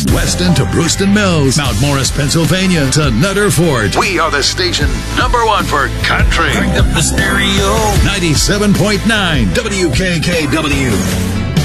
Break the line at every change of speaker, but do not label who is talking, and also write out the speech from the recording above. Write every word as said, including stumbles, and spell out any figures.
Weston to Brewston Mills, Mount Morris, Pennsylvania to Nutter Fort. We are the station number one for country.
Crank up the stereo.
ninety-seven point nine W K K W.